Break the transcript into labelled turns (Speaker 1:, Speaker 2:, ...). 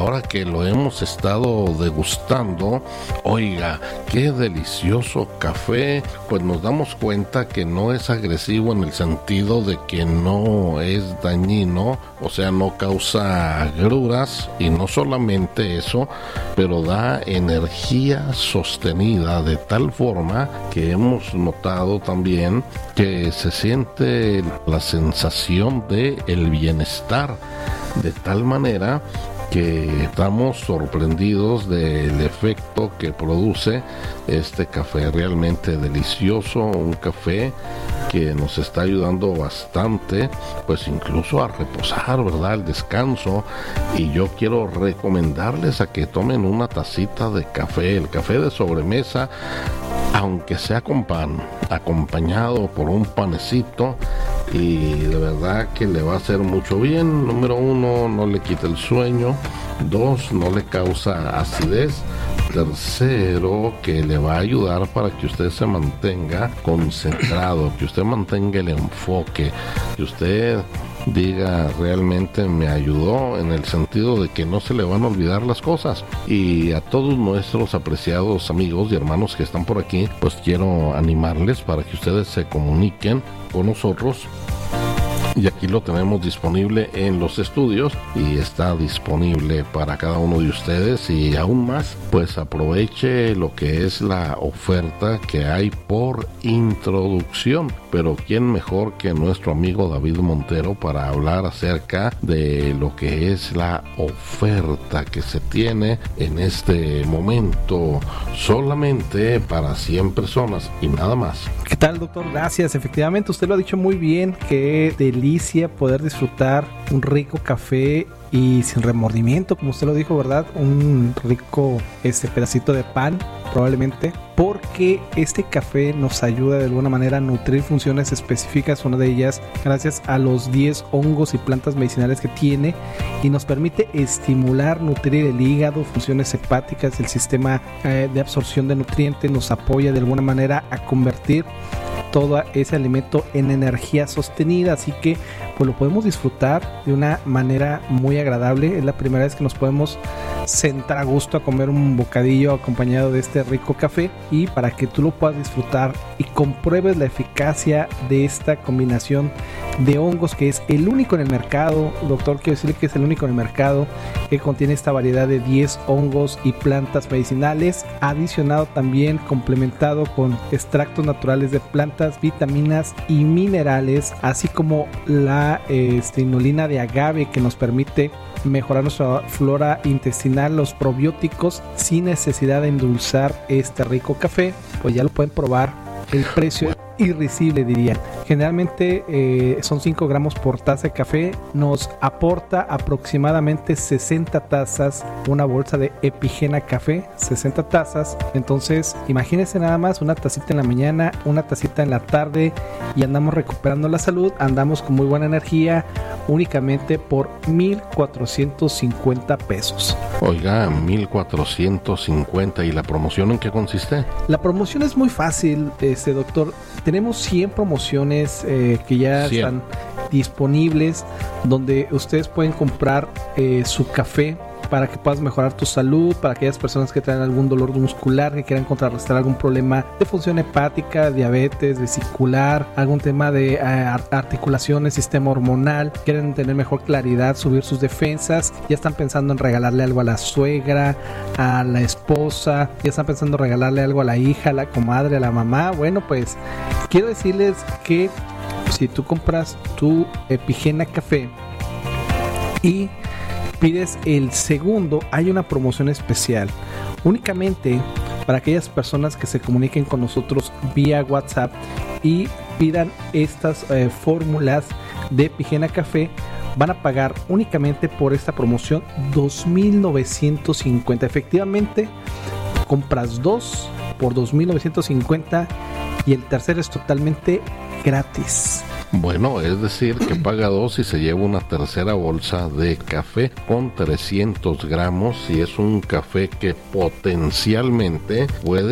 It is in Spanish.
Speaker 1: ahora que lo hemos estado degustando, oiga, qué delicioso café. Pues nos damos cuenta que no es agresivo en el sentido de que no es dañino, o sea, no causa agruras, y no solamente eso, pero da energía sostenida de tal forma que hemos notado también que se siente la sensación de el bienestar, de tal manera que estamos sorprendidos del efecto que produce este café realmente delicioso, un café que nos está ayudando bastante, pues incluso a reposar, ¿verdad? El descanso. Y yo quiero recomendarles a que tomen una tacita de café, el café de sobremesa, aunque sea con pan, acompañado por un panecito, y de verdad que le va a hacer mucho bien. Número 1, no le quita el sueño. 2, no le causa acidez. Tercero, que le va a ayudar para que usted se mantenga concentrado, que usted mantenga el enfoque, que usted diga realmente me ayudó, en el sentido de que no se le van a olvidar las cosas. Y a todos nuestros apreciados amigos y hermanos que están por aquí, pues quiero animarles para que ustedes se comuniquen con nosotros. Y aquí lo tenemos disponible en los estudios y está disponible para cada uno de ustedes. Y aún más, pues aproveche lo que es la oferta que hay por introducción. Pero quién mejor que nuestro amigo David Montero para hablar acerca de lo que es la oferta que se tiene en este momento, solamente para 100 personas y nada más.
Speaker 2: ¿Qué tal, doctor? Gracias. Efectivamente, usted lo ha dicho muy bien. Qué delicia poder disfrutar un rico café y sin remordimiento, como usted lo dijo, ¿verdad? Un rico pedacito de pan, probablemente, porque este café nos ayuda de alguna manera a nutrir funciones específicas, una de ellas gracias a los 10 hongos y plantas medicinales que tiene, y nos permite estimular, nutrir el hígado, funciones hepáticas, el sistema de absorción de nutrientes, nos apoya de alguna manera a convertir todo ese alimento en energía sostenida, así que pues lo podemos disfrutar de una manera muy agradable. Es la primera vez que nos podemos sentar a gusto a comer un bocadillo acompañado de este rico café, y para que tú lo puedas disfrutar y compruebes la eficacia de esta combinación de hongos, que es el único en el mercado, doctor, quiero decirle que es el único en el mercado que contiene esta variedad de 10 hongos y plantas medicinales, adicionado también, complementado con extractos naturales de plantas, vitaminas y minerales, así como la inulina de agave, que nos permite mejorar nuestra flora intestinal, los probióticos, sin necesidad de endulzar este rico café. Pues ya lo pueden probar. El precio es irrisible, diría. Generalmente son 5 gramos por taza de café. Nos aporta aproximadamente 60 tazas, una bolsa de Epigena Café, 60 tazas. Entonces, imagínense nada más, una tacita en la mañana, una tacita en la tarde, y andamos recuperando la salud, andamos con muy buena energía, únicamente por 1,450 pesos.
Speaker 1: Oiga, 1,450. ¿Y la promoción en qué consiste?
Speaker 2: La promoción es muy fácil, doctor. Tenemos 100 promociones que ya 100 están disponibles, donde ustedes pueden comprar su café para que puedas mejorar tu salud, para aquellas personas que traen algún dolor muscular, que quieran contrarrestar algún problema de función hepática, diabetes, vesicular, algún tema de articulaciones, sistema hormonal, quieren tener mejor claridad, subir sus defensas, ya están pensando en regalarle algo a la suegra, a la esposa, ya están pensando en regalarle algo a la hija, a la comadre, a la mamá. Bueno, pues quiero decirles que si tú compras tu Epigena Café y pides el segundo, hay una promoción especial únicamente para aquellas personas que se comuniquen con nosotros vía WhatsApp y pidan estas fórmulas de Epigena Café. Van a pagar únicamente por esta promoción 2,950. Efectivamente, compras 2 por 2,950 y el tercero es totalmente gratis.
Speaker 1: Bueno, es decir, que paga 2 y se lleva una tercera bolsa de café con 300 gramos, y es un café que potencialmente puede